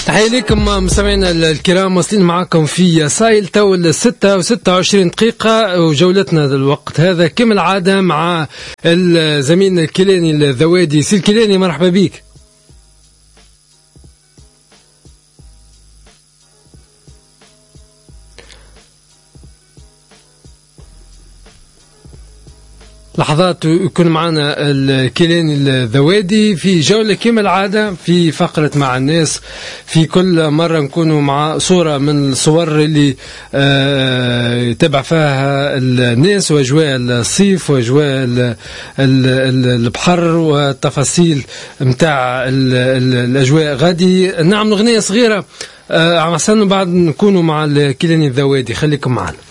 تحية لكم مستمعينا الكرام، واصلين معكم في سايل تو 26 دقيقة وجولتنا الوقت هذا كما العادة مع الزميل الكيلاني الذوادي. سي الكيلاني مرحبا بك. لحظات يكون معنا الكيلاني الذوادي في جولة كما العادة في فقرة مع الناس. في كل مرة نكونوا مع صورة من الصور اللي يتابع فيها الناس وأجواء الصيف وأجواء البحر والتفاصيل متاع الأجواء. غادي نعمل أغنية صغيرة عشان بعد نكونوا مع الكيلاني الذوادي. خليكم معنا.